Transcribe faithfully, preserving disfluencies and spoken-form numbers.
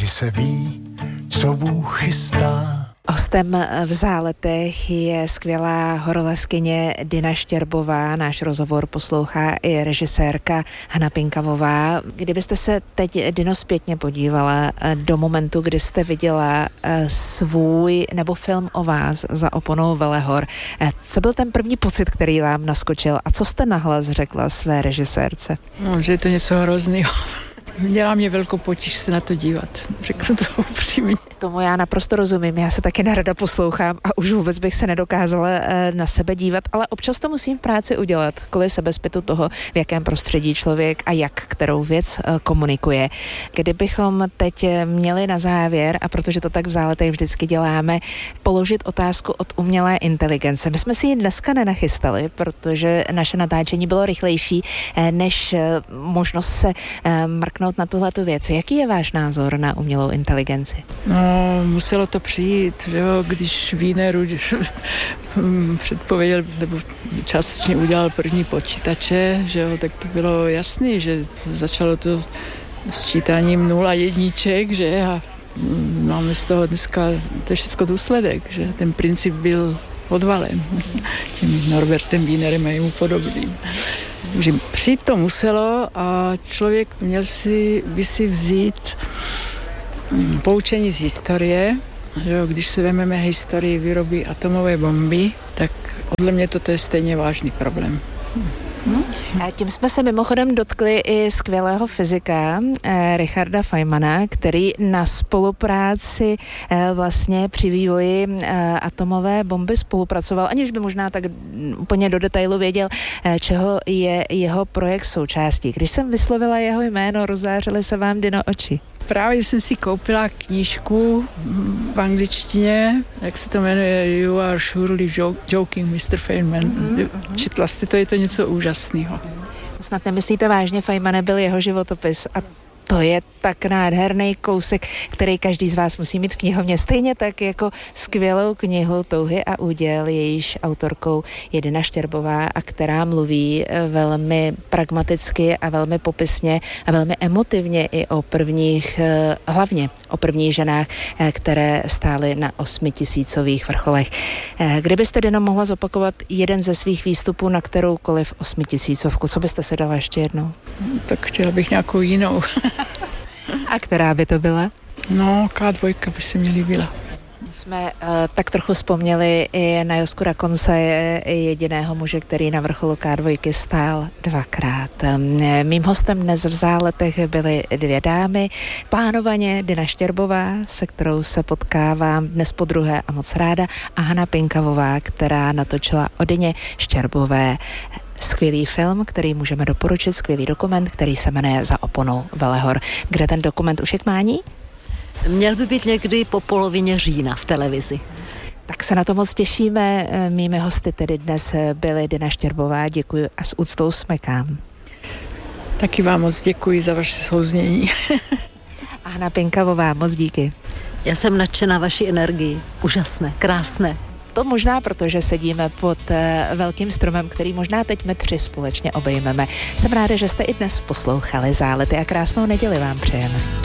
kdy se ví, co Bůh chystá. Hostem v Záletech je skvělá horolezkyně Dina Štěrbová. Náš rozhovor poslouchá i režisérka Hana Pinkavová. Kdybyste se teď, Dino, zpětně podívala do momentu, kdy jste viděla svůj nebo film o vás za oponou Velehor, co byl ten první pocit, který vám naskočil a co jste nahlas řekla své režisérce? No, že je to něco hrozného. Dělá mě velkou potíž se na to dívat. Řeknu to upřímně. Tomu já naprosto rozumím. Já se taky nerada poslouchám a už vůbec bych se nedokázala na sebe dívat, ale občas to musím v práci udělat, kvůli sebezpytu toho, v jakém prostředí člověk a jak kterou věc komunikuje. Kdybychom teď měli na závěr, a protože to tak v Záletech vždycky děláme, položit otázku od umělé inteligence. My jsme si ji dneska nenachystali, protože naše natáčení bylo rychlejší než možnost se mrknout na tuhletu věc. Jaký je váš názor na umělou inteligenci? No, muselo to přijít, že jo, když Wiener předpověděl, nebo částečně udělal první počítače, že jo, tak to bylo jasný, že začalo to sčítáním nul a jedniček, že a máme z toho dneska, to je všechno důsledek, že ten princip byl odvalen tím Norbertem Wienerem a jemu podobným. Že přijít to muselo a člověk měl si, by si vzít poučení z historie, že jo, když si vezmeme historii výroby atomové bomby, tak podle mě to je stejně vážný problém. Hmm. A tím jsme se mimochodem dotkli i skvělého fyzika eh, Richarda Feynmana, který na spolupráci eh, vlastně při vývoji eh, atomové bomby spolupracoval, aniž by možná tak úplně do detailu věděl, eh, čeho je jeho projekt součástí. Když jsem vyslovila jeho jméno, rozářily se vám, Dino, oči. Právě jsem si koupila knížku v angličtině, jak se to jmenuje, You are surely joking, mister Feynman. Mm-hmm. Četla jste to, je to něco úžasného. Snad nemyslíte vážně, Feynman nebyl jeho životopis a to je tak nádherný kousek, který každý z vás musí mít v knihovně. Stejně tak jako skvělou knihu Touhy a úděl, jejíž autorkou je Dina Štěrbová a která mluví velmi pragmaticky a velmi popisně a velmi emotivně i o prvních, hlavně o prvních ženách, které stály na osmitisícových vrcholech. Kdybyste, Dino, mohla zopakovat jeden ze svých výstupů na kteroukoliv osmitisícovku, co byste se dala ještě jednou? Tak chtěla bych nějakou jinou. A která by to byla? No, ká dva by se mě líbila. My jsme uh, tak trochu vzpomněli i na Josku Rakonce, jediného muže, který na vrcholu ká dva stál dvakrát. Mým hostem dnes v Záletech byly dvě dámy, plánovaně Dina Štěrbová, se kterou se potkávám dnes podruhé a moc ráda, a Hana Pinkavová, která natočila o Dině Štěrbové skvělý film, který můžeme doporučit, skvělý dokument, který se jmenuje Za oponou Velehor. Kde ten dokument už je k mání? Měl by být někdy po polovině října v televizi. Tak se na to moc těšíme. Mými hosty tedy dnes byly Dina Štěrbová. Děkuji a s úctou smekám. Taky vám moc děkuji za vaše souznění. A Hana Pinkavová, moc díky. Já jsem nadšená vaší energii. Úžasné, krásné. To možná proto, že sedíme pod uh, velkým stromem, který možná teď my tři společně obejmeme. Jsem ráda, že jste i dnes poslouchali Zálety a krásnou neděli vám přejeme.